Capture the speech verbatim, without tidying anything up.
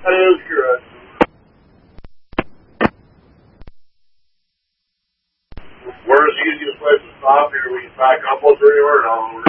That is correct. Where's the easiest place to stop here? We can back up once anywhere? No,